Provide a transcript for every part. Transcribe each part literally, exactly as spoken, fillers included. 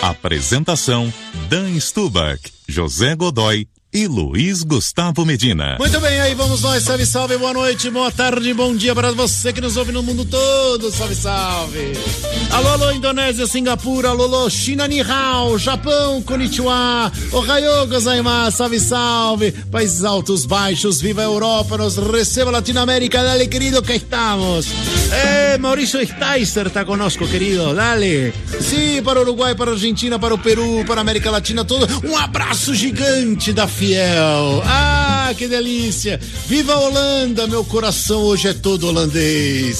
Apresentação: Dan Stubach, José Godoy e Luiz Gustavo Medina. Muito bem, aí vamos nós, salve, salve, boa noite, boa tarde, bom dia para você que nos ouve no mundo todo, salve, salve. Alô, alô, Indonésia, Singapura, alô, alô, China, Ni Hao, Japão, Konnichiwa, Ohayou gozaimasu, salve, salve, países altos, baixos, viva a Europa, nos receba Latinoamérica, dale, querido, que estamos. Eh, Mauricio Steiser está conosco, querido, dale. Sim, para o Uruguai, para a Argentina, para o Peru, para a América Latina toda, um abraço gigante da Fiel. Ah, que delícia. Viva a Holanda, meu coração hoje é todo holandês.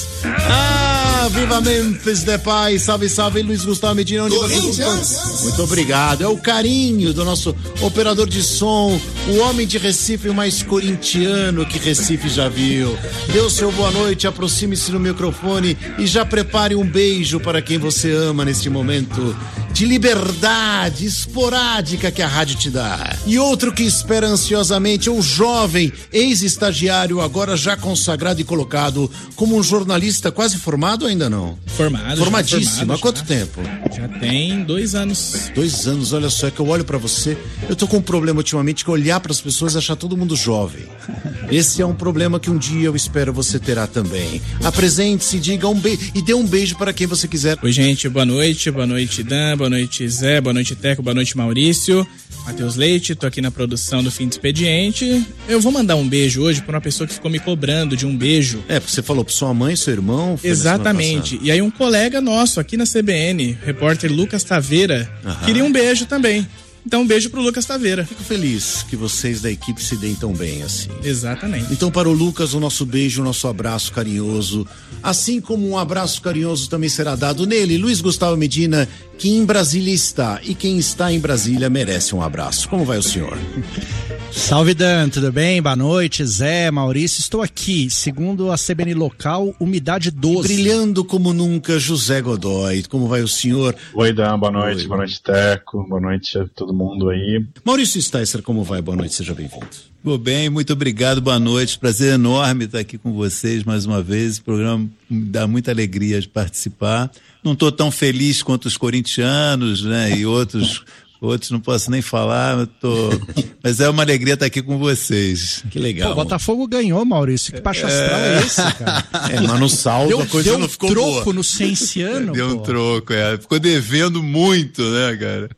Ah, viva Memphis Depay, salve, salve, Luiz Gustavo Medina. Onde você... Muito obrigado. É o carinho do nosso operador de som, o homem de Recife, o mais corintiano que Recife já viu. Dê o seu boa noite, aproxime-se no microfone e já prepare um beijo para quem você ama neste momento de liberdade esporádica que a rádio te dá. E outro que espera ansiosamente, um jovem ex-estagiário, agora já consagrado e colocado como um jornalista quase formado ou ainda não? Formado. Formadíssimo. Formado, há quanto já. tempo? Já tem dois anos. Dois anos, olha só, é que eu olho pra você, eu tô com um problema ultimamente que olhar pras pessoas e achar todo mundo jovem. Esse é um problema que um dia eu espero você terá também. Apresente-se, diga um beijo e dê um beijo para quem você quiser. Oi, gente, boa noite, boa noite, Dan, boa noite, Zé, boa noite, Teco, boa noite, Maurício, Matheus Leite, tô aqui na produção do Fim de Expediente. Eu vou mandar um beijo hoje pra uma pessoa que ficou me cobrando de um beijo. É, porque você falou pra sua mãe, seu irmão? Exatamente, e aí um colega nosso aqui na C B N, repórter Lucas Taveira, Aham. queria um beijo também. Então, um beijo pro Lucas Taveira. Fico feliz que vocês da equipe se deem tão bem assim. Exatamente. Então, para o Lucas, o nosso beijo, o nosso abraço carinhoso. Assim como um abraço carinhoso também será dado nele, Luiz Gustavo Medina, que em Brasília está. E quem está em Brasília merece um abraço. Como vai o senhor? Salve, Dan, tudo bem? Boa noite, Zé, Maurício, estou aqui, segundo a C B N local, umidade doze. Brilhando como nunca, José Godoy, como vai o senhor? Oi, Dan, boa noite, Oi. boa noite, Teco, boa noite a todo mundo aí. Maurício Steiser, como vai? Boa noite, seja bem-vindo. Tudo bem, muito obrigado, boa noite, prazer enorme estar aqui com vocês mais uma vez, o programa me dá muita alegria de participar, não estou tão feliz quanto os corintianos, né, e outros... Outros não posso nem falar, eu tô... mas é uma alegria estar aqui com vocês. Que legal. O Botafogo ganhou, Maurício. Que baixo astral é, é esse, cara? É, mas no saldo deu, a coisa deu não um ficou troco boa. No Cienciano, Deu um pô. troco, é. Ficou devendo muito, né, cara?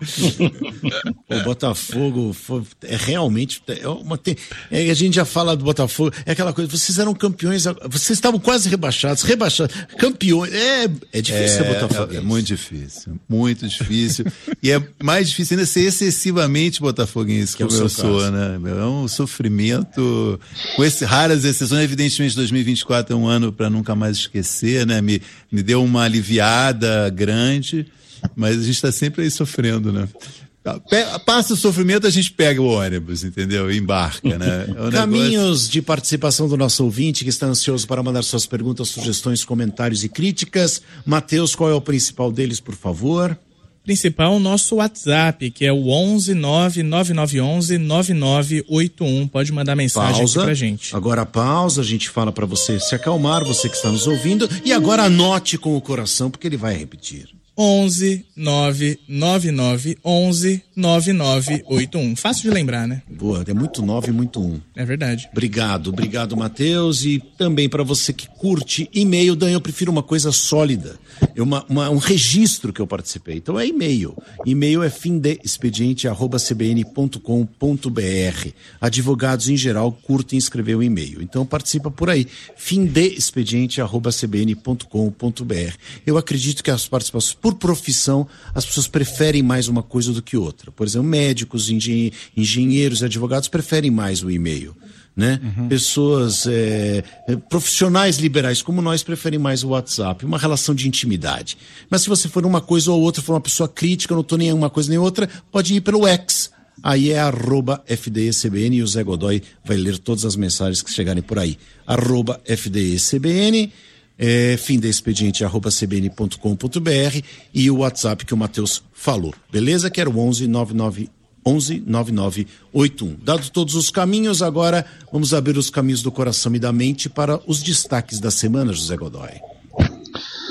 O Botafogo foi, é realmente... É uma, tem, é, a gente já fala do Botafogo, é aquela coisa, vocês eram campeões, vocês estavam quase rebaixados, rebaixados, campeões, é, é difícil é, ser Botafogo. É, é muito difícil, muito difícil. E é mais difícil ainda ser excessivamente botafoguense, que como é eu sou, caso. né? É um sofrimento, com esse, raras exceções, evidentemente dois mil e vinte e quatro é um ano para nunca mais esquecer, né? Me, me deu uma aliviada grande, mas a gente está sempre aí sofrendo, né? Passa o sofrimento, a gente pega o ônibus, entendeu? E embarca, né? É Caminhos negócio... de participação do nosso ouvinte que está ansioso para mandar suas perguntas, sugestões, comentários e críticas. Matheus, qual é o principal deles, por favor? Principal, o nosso WhatsApp, que é o onze nove nove nove onze nove nove oito um. Pode mandar mensagem pausa. Aqui pra gente. Agora pausa, a gente fala para você se acalmar, você que está nos ouvindo, e agora anote com o coração, porque ele vai repetir. onze nove nove nove onze nove nove oito um. Fácil de lembrar, né? Boa, é muito nove e muito um. É verdade. Obrigado, obrigado, Matheus, e também para você que curte e-mail, Dan, eu prefiro uma coisa sólida, é uma, uma, um registro que eu participei, então é e-mail, e-mail é fimdeexpediente arroba c b n ponto com ponto b r, advogados em geral curtem escrever o e-mail, então participa por aí, fimdeexpediente arroba c b n ponto com ponto b r. Eu acredito que as participações por profissão, as pessoas preferem mais uma coisa do que outra. Por exemplo, médicos, engen- engenheiros e advogados preferem mais o e-mail. Né? Uhum. Pessoas é, profissionais liberais como nós preferem mais o WhatsApp, uma relação de intimidade. Mas se você for uma coisa ou outra, for uma pessoa crítica, não estou nem uma coisa nem outra, pode ir pelo X. Aí é arroba F D E C B N e o Zé Godoy vai ler todas as mensagens que chegarem por aí. Arroba F D E C B N, é, fim de expediente arroba c b n ponto com ponto b r e o WhatsApp que o Matheus falou. Beleza? Que era o onze nove nove onze nove nove oito um. Dados todos os caminhos, agora vamos abrir os caminhos do coração e da mente para os destaques da semana, José Godoy.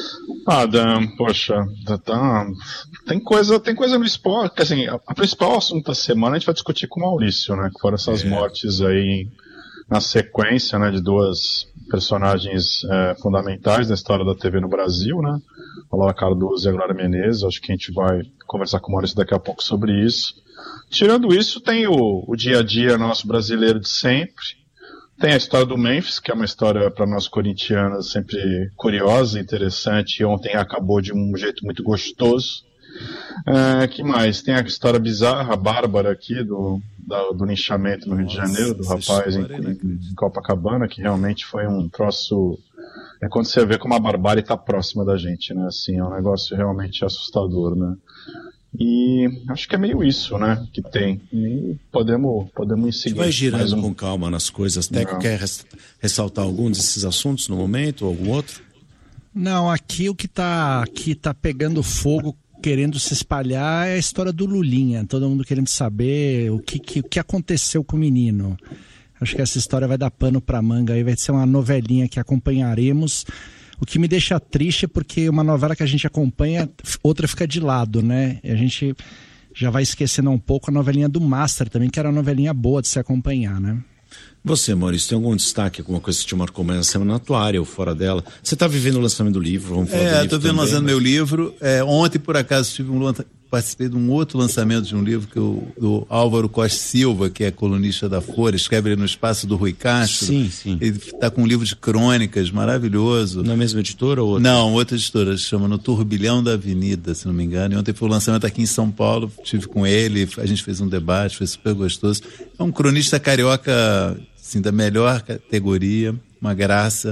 Ah, Dan, poxa, tá, tem coisa, tem coisa no esporte, assim, a, a principal assunto da semana a gente vai discutir com o Maurício, né, que foram essas é. mortes aí na sequência, né, de duas personagens é, fundamentais na história da T V no Brasil, né, a Laura Cardoso e a Glória Menezes. Acho que a gente vai conversar com o Maurício daqui a pouco sobre isso. Tirando isso, tem o, o dia a dia nosso brasileiro de sempre. Tem a história do Memphis, que é uma história para nós corintianos sempre curiosa, interessante, e ontem acabou de um jeito muito gostoso. É, que mais? Tem a história bizarra, a Bárbara aqui, do, da, do linchamento no Rio Nossa, de Janeiro, do rapaz em, em Copacabana, que realmente foi um troço... É quando você vê como a barbárie está próxima da gente, né? Assim, é um negócio realmente assustador, né? E acho que é meio isso, né, que tem. E podemos, podemos ir seguindo. Vai girando um... com calma nas coisas. Teco Não. quer ressaltar algum desses assuntos no momento, ou algum outro? Não, aqui o que tá, aqui tá pegando fogo, querendo se espalhar, é a história do Lulinha. Todo mundo querendo saber o que, que, o que aconteceu com o menino. Acho que essa história vai dar pano pra manga aí, vai ser uma novelinha que acompanharemos. O que me deixa triste é porque uma novela que a gente acompanha, outra fica de lado, né? E a gente já vai esquecendo um pouco a novelinha do Master também, que era uma novelinha boa de se acompanhar, né? Você, Maurício, tem algum destaque, alguma coisa que te marcou mais na semana, na tua área ou fora dela? Você está vivendo o lançamento do livro, vamos falar é, do livro estou vendo lançando meu livro. É, ontem, por acaso, tive um participei de um outro lançamento de um livro que o, do Álvaro Costa Silva, que é colunista da Folha, escreve no Espaço do Rui Castro. Sim, sim. Ele está com um livro de crônicas maravilhoso. Na mesma editora ou outra? Não, outra editora, se chama No Turbilhão da Avenida, se não me engano. E ontem foi o lançamento aqui em São Paulo, estive com ele, a gente fez um debate, foi super gostoso. É um cronista carioca, assim, da melhor categoria, uma graça.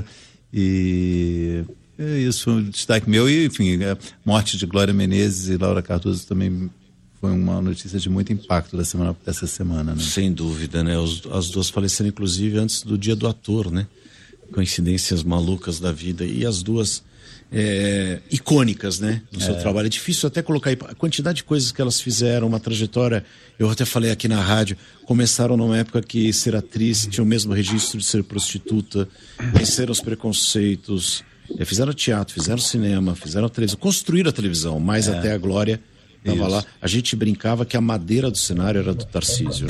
E é isso, um destaque meu. E, enfim, a morte de Glória Menezes e Laura Cardoso também foi uma notícia de muito impacto da semana, dessa semana, né? Sem dúvida, né? Os, as duas faleceram, inclusive, antes do Dia do Ator, né? Coincidências malucas da vida. E as duas é, icônicas, né? No seu é. trabalho. É difícil até colocar aí a quantidade de coisas que elas fizeram, uma trajetória. Eu até falei aqui na rádio, começaram numa época que ser atriz tinha o mesmo registro de ser prostituta, venceram os preconceitos, é, fizeram teatro, fizeram cinema, fizeram televisão, construíram a televisão, mas é. até a Glória estava lá. A gente brincava que a madeira do cenário era do Tarcísio, né?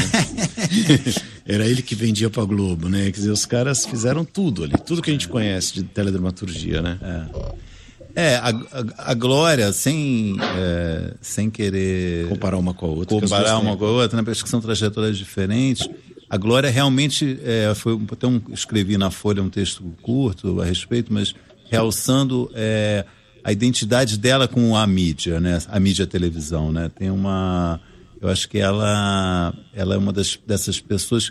Era ele que vendia pra Globo, né? Quer dizer, os caras fizeram tudo ali, tudo que a gente conhece de teledramaturgia, né? É. É, a, a, a Glória, sem, é, sem querer... Comparar uma com a outra. Comparar uma com a outra, né? Porque que são trajetórias diferentes. A Glória realmente, é, foi, até um, escrevi na Folha um texto curto a respeito, mas realçando é, a identidade dela com a mídia, né? A mídia a televisão, né? Tem uma... Eu acho que ela, ela é uma das, dessas pessoas,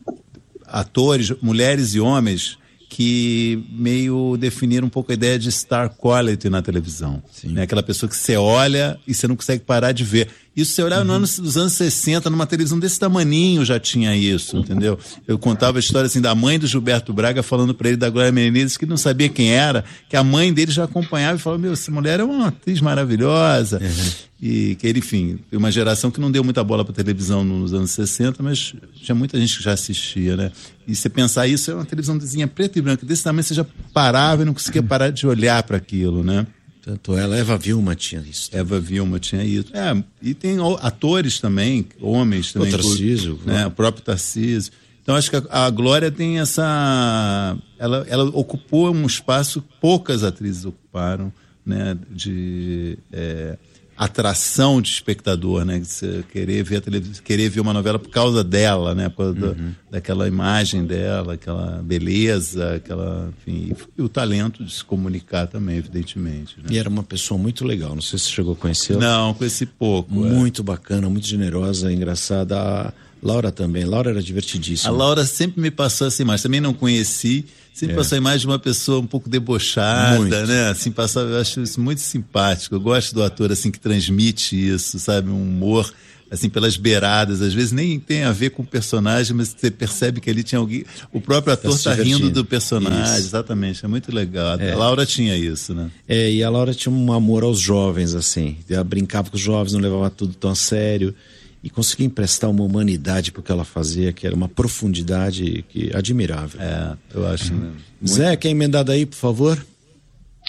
atores, mulheres e homens, que meio definiram um pouco a ideia de star quality na televisão. Né? Aquela pessoa que você olha e você não consegue parar de ver. Isso você olhava uhum. nos, nos anos sessenta, numa televisão desse tamaninho já tinha isso, entendeu? Eu contava a história assim da mãe do Gilberto Braga falando para ele da Glória Menezes, que não sabia quem era, que a mãe dele já acompanhava e falava, meu, essa mulher é uma atriz maravilhosa. Uhum. E que ele, enfim, uma geração que não deu muita bola para televisão nos anos sessenta, mas tinha muita gente que já assistia, né? E você pensar isso, é uma televisãozinha preta e branca, desse tamanho você já parava e não conseguia parar de olhar para aquilo, né? Tanto ela, Eva Vilma tinha isso. Eva Vilma tinha isso. É, e tem atores também, homens também. O Tarcísio. Né, o próprio Tarcísio. Então acho que a, a Glória tem essa... Ela, ela ocupou um espaço que poucas atrizes ocuparam, né? De... É, atração de espectador, né? Você querer ver a televisão, querer ver uma novela por causa dela, né? Por causa uhum. da, daquela imagem dela, aquela beleza, aquela, enfim, e o talento de se comunicar também, evidentemente. Né? E era uma pessoa muito legal, não sei se você chegou a conhecê-la. Não, conheci pouco. Muito é. bacana, muito generosa, engraçada. A Laura também, Laura era divertidíssima. A Laura sempre me passou essa imagem, também não conheci, sempre é. passou a imagem de uma pessoa um pouco debochada, muito. né? Assim, passava, eu acho isso muito simpático. Eu gosto do ator assim que transmite isso, sabe? Um humor assim pelas beiradas, às vezes nem tem a ver com o personagem, mas você percebe que ali tinha alguém, o próprio ator está tá rindo do personagem, isso. Exatamente, é muito legal. É. A Laura tinha isso, né? É, e a Laura tinha um amor aos jovens, assim, ela brincava com os jovens, não levava tudo tão a sério. E conseguia emprestar uma humanidade para o que ela fazia, que era uma profundidade que, admirável. É, eu acho. Né? Muito... Zé, quer emendar daí, por favor?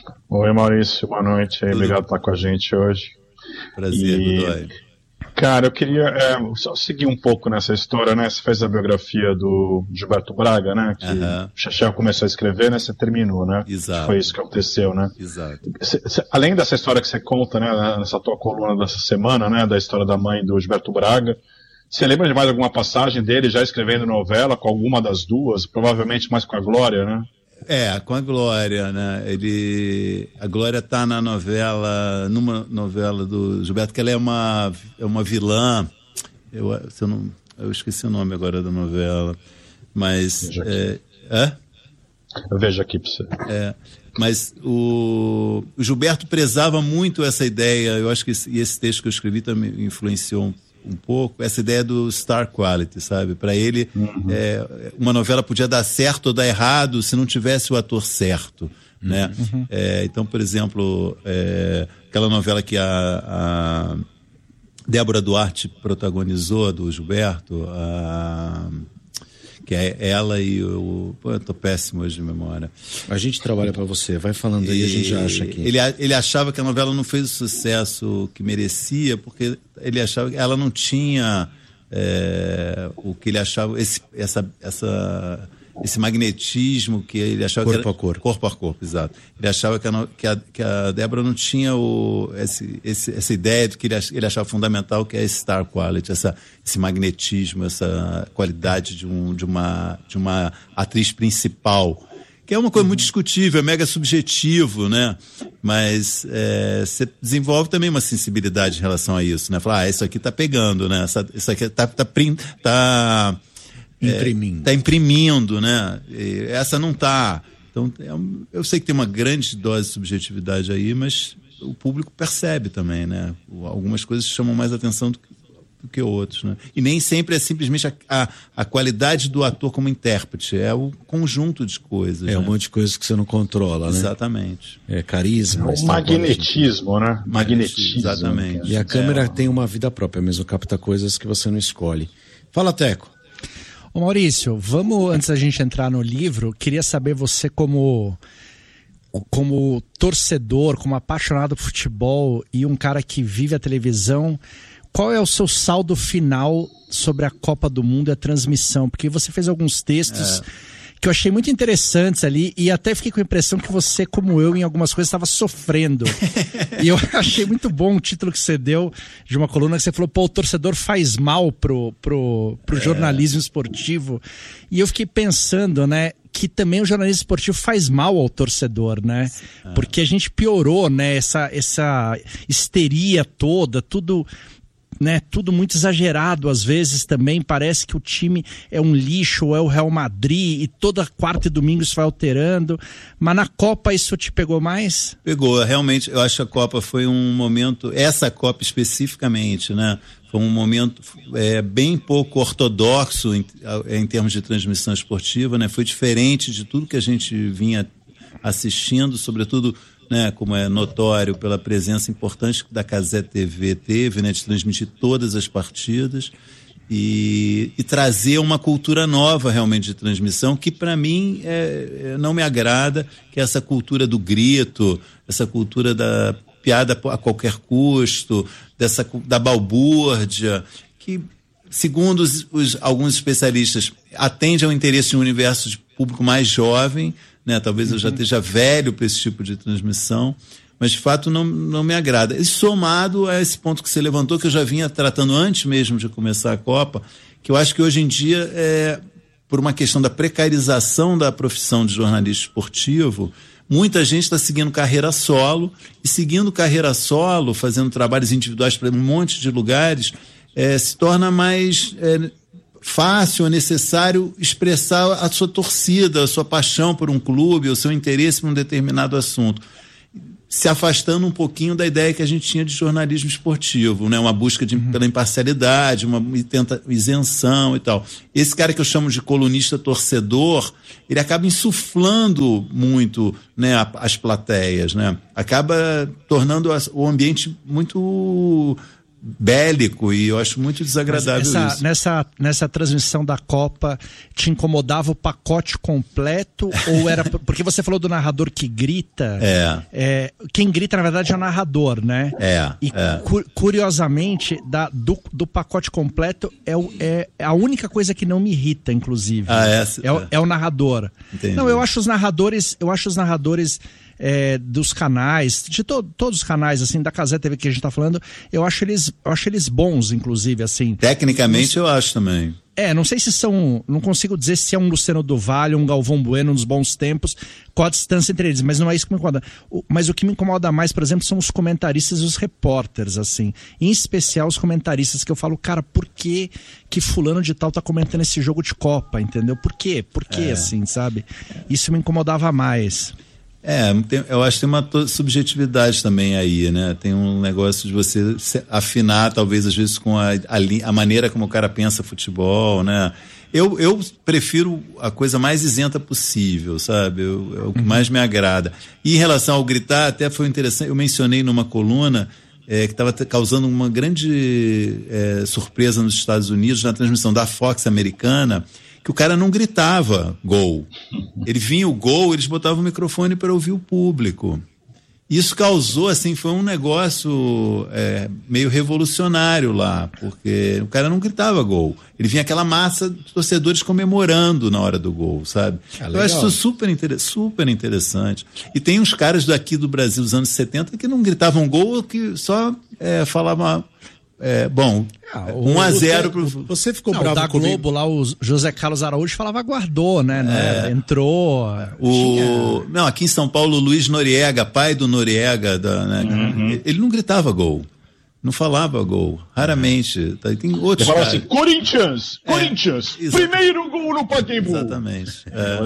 Oi, Maurício, boa noite. Tudo... Obrigado por estar com a gente hoje. Prazer, e... Godoy. Cara, eu queria é, só seguir um pouco nessa história, né? Você fez a biografia do Gilberto Braga, né? Que uhum. o Chechel começou a escrever, né? Você terminou, né? Exato. Foi isso que aconteceu, né? Exato. Cê, cê, além dessa história que você conta, né? Nessa tua coluna dessa semana, né? Da história da mãe do Gilberto Braga, você lembra de mais alguma passagem dele já escrevendo novela, com alguma das duas? Provavelmente mais com a Glória, né? É, com a Glória, né? Ele, a Glória tá na novela, numa novela do Gilberto, que ela é uma, é uma vilã. Eu, se eu, não, eu esqueci o nome agora da novela, mas Veja é, é? Eu vejo aqui pra você. É, mas o, o Gilberto prezava muito essa ideia. Eu acho que esse, e esse texto que eu escrevi também influenciou um um pouco, essa ideia do star quality, sabe? Para ele, uhum. é, uma novela podia dar certo ou dar errado se não tivesse o ator certo, uhum. né? Uhum. É, então, por exemplo, é, aquela novela que a, a Débora Duarte protagonizou, do Gilberto, a... que é ela e o... Pô, eu tô péssimo hoje de memória. A gente trabalha para você, vai falando aí, e a gente já acha aqui. Ele, ele achava que a novela não fez o sucesso que merecia, porque ele achava que ela não tinha é, o que ele achava, esse, essa, essa, esse magnetismo que ele achava corpo que era... a corpo. Corpo a corpo, exato. Ele achava que a, que a, que a Débora não tinha o, esse, esse, essa ideia de que ele, ele achava fundamental, que é esse star quality, essa, esse magnetismo, essa qualidade de, um, de, uma, de uma atriz principal, que é uma coisa muito discutível, é mega subjetivo, né? Mas é, você desenvolve também uma sensibilidade em relação a isso, né? Falar, ah, isso aqui tá pegando, né? Essa, isso aqui tá... tá, tá imprimindo. É, tá imprimindo, né? E essa não tá. Então, é um, eu sei que tem uma grande dose de subjetividade aí, mas o público percebe também, né? Algumas coisas chamam mais atenção do que, do que outros, né? E nem sempre é simplesmente a, a, a qualidade do ator como intérprete, é o conjunto de coisas. É né? um monte de coisas que você não controla, né? Exatamente. É carisma. O magnetismo, né? Magnetismo. Exatamente. E a câmera é, tem uma vida própria mesmo, capta coisas que você não escolhe. Fala, Teco. Ô Maurício, vamos, antes da gente entrar no livro, queria saber você como, como torcedor, como apaixonado por futebol e um cara que vive a televisão, qual é o seu saldo final sobre a Copa do Mundo e a transmissão? Porque você fez alguns textos é. que eu achei muito interessantes ali e até fiquei com a impressão que você, como eu, em algumas coisas estava sofrendo. E eu achei muito bom o título que você deu de uma coluna que você falou, pô, o torcedor faz mal pro, pro, pro é. jornalismo esportivo. E eu fiquei pensando, né, que também o jornalismo esportivo faz mal ao torcedor, né? Ah. Porque a gente piorou, né, essa, essa histeria toda, tudo... Né, tudo muito exagerado às vezes também, parece que o time é um lixo, ou é o Real Madrid, e toda quarta e domingo isso vai alterando, mas na Copa isso te pegou mais? Pegou, realmente, eu acho que a Copa foi um momento, essa Copa especificamente, né, foi um momento é, bem pouco ortodoxo em, em termos de transmissão esportiva, né, foi diferente de tudo que a gente vinha assistindo, sobretudo... Né, como é notório pela presença importante que da Cazé T V teve, né, de transmitir todas as partidas e, e trazer uma cultura nova realmente de transmissão que para mim é, não me agrada, que é essa cultura do grito, essa cultura da piada a qualquer custo, dessa, da balbúrdia, que segundo os, os, alguns especialistas atende ao interesse de um universo de público mais jovem, né? Talvez eu já esteja velho para esse tipo de transmissão, mas de fato não, não me agrada. E somado a esse ponto que você levantou, que eu já vinha tratando antes mesmo de começar a Copa, que eu acho que hoje em dia, é, por uma questão da precarização da profissão de jornalista esportivo, muita gente está seguindo carreira solo, e seguindo carreira solo, fazendo trabalhos individuais para um monte de lugares, é, se torna mais... É, fácil, é necessário expressar a sua torcida, a sua paixão por um clube, o seu interesse por um determinado assunto, se afastando um pouquinho da ideia que a gente tinha de jornalismo esportivo, né? Uma busca de, pela imparcialidade, uma isenção e tal. Esse cara que eu chamo de colunista torcedor, ele acaba insuflando muito, né, as plateias, né? Acaba tornando o ambiente muito... bélico e eu acho muito desagradável essa, isso. Nessa, nessa transmissão da Copa, te incomodava o pacote completo ou era... Porque você falou do narrador que grita. É. é quem grita, na verdade, é o narrador, né? É. E é. cu- curiosamente, da, do, do pacote completo, é, o, é a única coisa que não me irrita, inclusive. Ah, essa, é, o, é o narrador. Entendi. Não, eu acho os narradores... Eu acho os narradores... É, dos canais, de to, todos os canais, assim, da Cazé T V que a gente tá falando, eu acho eles, eu acho eles bons, inclusive, assim. Tecnicamente eu acho também. É, não sei se são, não consigo dizer se é um Luciano do Vale, um Galvão Bueno nos bons tempos, qual a distância entre eles, mas não é isso que me incomoda. O, mas o que me incomoda mais, por exemplo, são os comentaristas e os repórteres, assim. Em especial os comentaristas que eu falo, cara, por que que fulano de tal tá comentando esse jogo de Copa, entendeu? Por quê? Por quê, é. assim, sabe? Isso me incomodava mais. É, tem, eu acho que tem uma to- subjetividade também aí, né? Tem um negócio de você se afinar, talvez, às vezes, com a, a, a maneira como o cara pensa futebol, né? Eu, eu prefiro a coisa mais isenta possível, sabe? Eu, é o que mais me agrada. E em relação ao gritar, até foi interessante, eu mencionei numa coluna é, que estava causando uma grande é, surpresa nos Estados Unidos, na transmissão da Fox americana, que o cara não gritava gol. Ele vinha o gol, eles botavam o microfone para ouvir o público. Isso causou, assim, foi um negócio é, meio revolucionário lá, porque o cara não gritava gol. Ele vinha aquela massa de torcedores comemorando na hora do gol, sabe? Ah, eu acho isso super, inter... super interessante. E tem uns caras daqui do Brasil dos anos setenta que não gritavam gol, que só é, falavam... É, bom, ah, um a zero pro... Você ficou não, bravo da comigo? Globo lá, o José Carlos Araújo falava guardou, né? né? É. Entrou. O... Tinha... Não, aqui em São Paulo, o Luiz Noriega, pai do Noriega, da, né? uhum. Ele não gritava gol. Não falava gol. Raramente. Tem outros. Ele falava assim: Corinthians! É, Corinthians! exatamente. Primeiro gol no Pacaembu! Exatamente.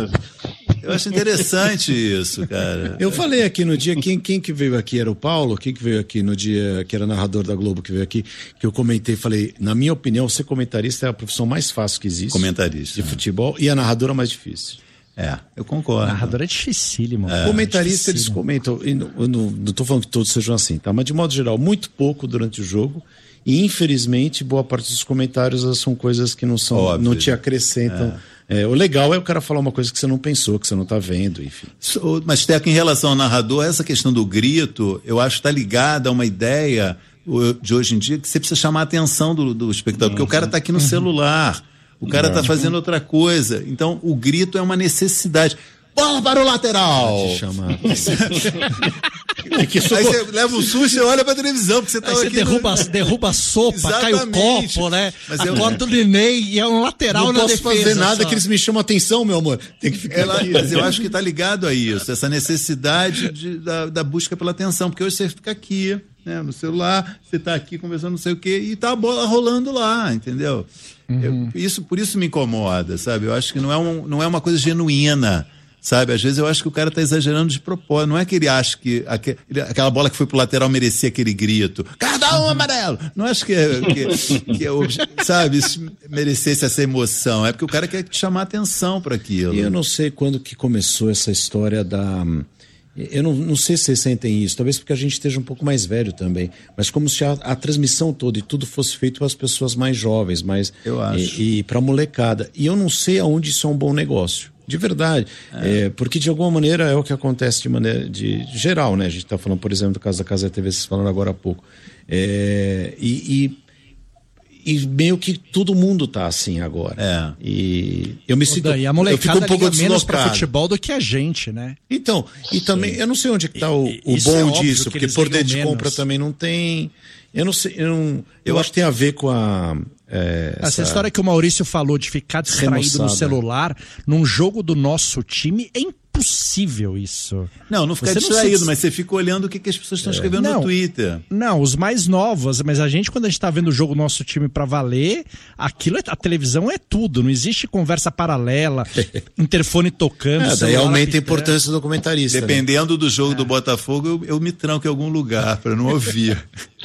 É. Eu acho interessante isso, cara. Eu falei aqui no dia, quem, quem que veio aqui era o Paulo, quem que veio aqui no dia, que era narrador da Globo, que veio aqui, que eu comentei, falei, na minha opinião, ser comentarista é a profissão mais fácil que existe. Comentarista. De futebol, e a narradora mais difícil. É, eu concordo. Narrador é dificílimo. É. Comentarista, eles comentam, e não, eu não, não tô falando que todos sejam assim, tá? Mas de modo geral, muito pouco durante o jogo, e infelizmente, boa parte dos comentários são coisas que não são, óbvio, não te acrescentam. É. É, o legal é o cara falar uma coisa que você não pensou, que você não tá vendo, enfim. Mas, Teco, em relação ao narrador, essa questão do grito, eu acho que tá ligada a uma ideia de hoje em dia que você precisa chamar a atenção do, do espectador, porque o cara tá aqui no celular, o cara tá fazendo outra coisa, então o grito é uma necessidade. Bola para o lateral! Te chamar. Aí você leva um susto e olha pra televisão, porque você tá Aí você aqui derruba, no... derruba a sopa, Exatamente. Cai o copo, né? Mas a eu... corta do Neném e é um lateral não na defesa. Não posso fazer nada só. Que eles me chamam atenção, meu amor. Tem que ficar Ela, aqui. Mas eu acho que tá ligado a isso, essa necessidade de, da, da busca pela atenção, porque hoje você fica aqui, né, no celular, você tá aqui conversando não sei o quê, e tá a bola rolando lá, entendeu? Uhum. Eu, isso, por isso me incomoda, sabe? Eu acho que não é, um, não é uma coisa genuína. Sabe, às vezes eu acho que o cara tá exagerando de propósito. Não é que ele acha que aquele, aquela bola que foi pro lateral merecia aquele grito. Cada um amarelo! Não acho que, que, que eu, sabe, isso merecesse essa emoção. É porque o cara quer chamar atenção para aquilo. E eu não sei quando que começou essa história da... Eu não, não sei se vocês sentem isso, talvez porque a gente esteja um pouco mais velho também, mas como se a, a transmissão toda e tudo fosse feito para as pessoas mais jovens, mais, eu acho. E, e para a molecada. E eu não sei aonde isso é um bom negócio. De verdade, é. É, porque de alguma maneira é o que acontece de maneira de, de geral, né? A gente está falando, por exemplo, do caso da Cazé T V, vocês falaram agora há pouco. É, e, e, e meio que todo mundo tá assim agora. É. E eu me sinto. E a molecada eu fico um pouco liga menos deslocado. pra futebol do que a gente, né? Então, e Sim. também, eu não sei onde é que tá o, o Isso bom é disso, porque poder de menos. compra também não tem. Eu não sei, eu, não, eu acho que tem a ver com a. É, essa... essa história que o Maurício falou de ficar distraído remoçada. no celular num jogo do nosso time é impossível isso. Não, não ficar Você distraído, não se... mas você fica olhando o que, que as pessoas estão É. escrevendo Não. no Twitter. Não, os mais novos, mas a gente, quando a gente tá vendo o jogo do nosso time pra valer, aquilo, é, a televisão é tudo, não existe conversa paralela, interfone tocando. É, daí celular aumenta a apitando. importância do comentarista. Dependendo né? do jogo é. do Botafogo, eu, eu me tranco em algum lugar para não ouvir.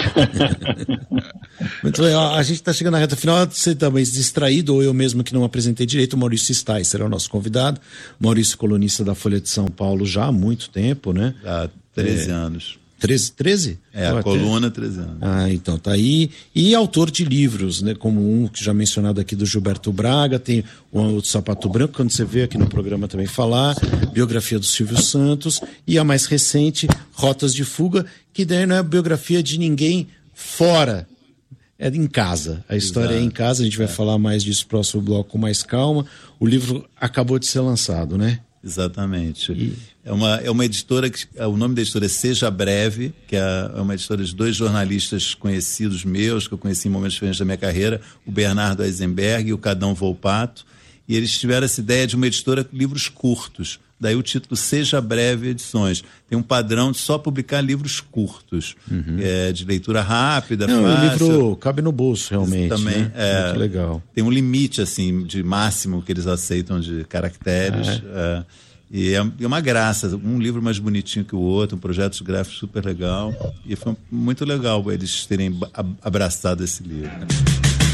Muito legal. A gente está chegando na reta final, você também distraído, ou eu mesmo que não apresentei direito, o Maurício Stais será o nosso convidado. Maurício, colunista da Folha de São Paulo já há muito tempo, né? Há treze é, anos. treze? treze? É, a Ou coluna até... treze anos. Ah, então, tá aí. E autor de livros, né? Como um que já mencionado aqui do Gilberto Braga, tem o Sapato Branco, quando você vê aqui no programa também falar, biografia do Silvio Santos, e a mais recente, Rotas de Fuga, que daí não é biografia de ninguém fora, é em casa. A história Exato. é em casa, a gente vai é. falar mais disso no próximo bloco com mais calma. O livro acabou de ser lançado, né? Exatamente. E... É uma, é uma editora, que o nome da editora é Seja Breve, que é uma editora de dois jornalistas conhecidos meus, que eu conheci em momentos diferentes da minha carreira, o Bernardo Eisenberg e o Cadão Volpato, e eles tiveram essa ideia de uma editora com livros curtos. Daí o título Seja Breve Edições. Tem um padrão de só publicar livros curtos, uhum. é, de leitura rápida, Não, fácil. O livro cabe no bolso, realmente. Também, né? é, Muito legal. Tem um limite, assim, de máximo que eles aceitam de caracteres. Ah, é. É, e é, é uma graça. Um livro mais bonitinho que o outro, um projeto gráfico super legal. E foi muito legal eles terem abraçado esse livro.